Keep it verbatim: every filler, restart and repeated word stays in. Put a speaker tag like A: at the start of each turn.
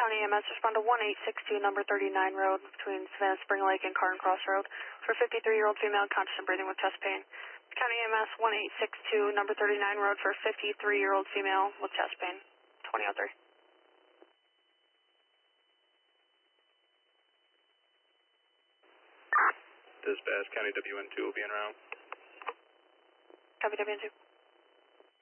A: County E M S, respond to one eight six two, number thirty-nine road between Savannah Spring Lake and Carton Cross Road for fifty-three-year-old female conscious and breathing with chest pain. County E M S one eight six two, number thirty-nine road for fifty-three-year-old female with chest pain. twenty oh three.
B: Dispatch, County W N two will be en route.
A: Copy W N two.